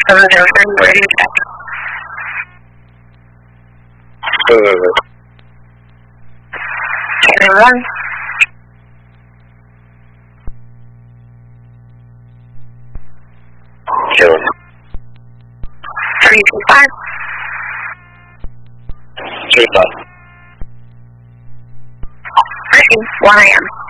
Where do you check? One. 325. 35. 1 a.m.